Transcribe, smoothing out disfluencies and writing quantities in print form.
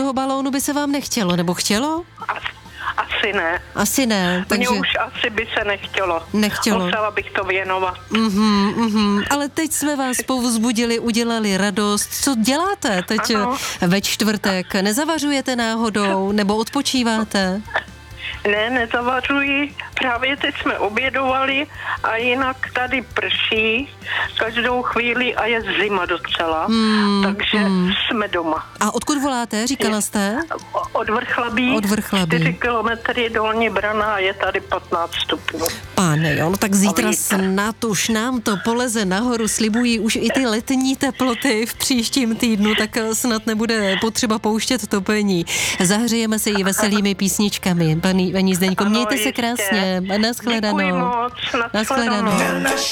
toho balónu by se vám nechtělo, nebo chtělo? Asi ne. Asi ne, takže... Mně už asi by se nechtělo. Musela bych to věnovat. Ale teď jsme vás povzbudili, udělali radost. Co děláte teď ve čtvrtek? Nezavařujete náhodou, nebo odpočíváte? Ne, nezavařuji. Právě teď jsme obědovali a jinak tady prší každou chvíli a je zima docela. Takže jsme doma. A odkud voláte, říkala jste? Od Vrchlabí. 4 kilometry Dolní Brana, je tady 15 stupňů. Pane jo, no tak zítra snad už nám to poleze nahoru, slibují už i ty letní teploty v příštím týdnu, tak snad nebude potřeba pouštět topení. Zahřejeme se i veselými písničkami. Paní Zdeňko, mějte se krásně. Naschledanou. Děkuji moc. Naschledanou.